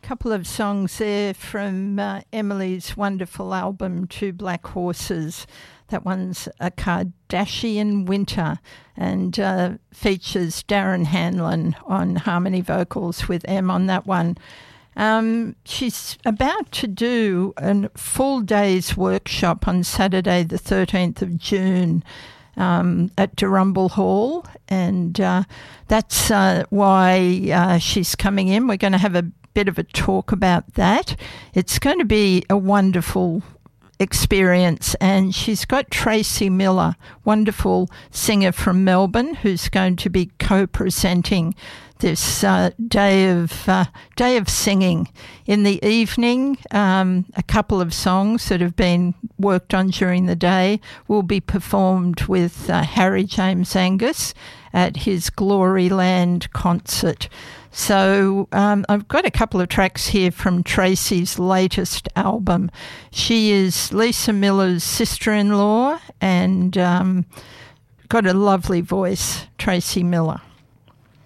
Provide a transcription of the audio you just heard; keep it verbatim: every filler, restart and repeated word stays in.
Couple of songs there from uh, Emily's wonderful album, Two Black Horses. That one's A Kardashian Winter and uh, features Darren Hanlon on harmony vocals with Em on that one. Um, she's about to do a full day's workshop on Saturday the thirteenth of June um, at Durumble Hall, and uh, that's uh, why uh, she's coming in. We're going to have a bit of a talk about that. It's going to be a wonderful experience, and she's got Tracy Miller, wonderful singer from Melbourne, who's going to be co-presenting this uh, day of uh, day of singing. In the evening, um, a couple of songs that have been worked on during the day will be performed with uh, Harry James Angus at his Gloryland concert. So um, I've got a couple of tracks here from Tracy's latest album. She is Lisa Miller's sister-in-law and um, got a lovely voice, Tracy Miller.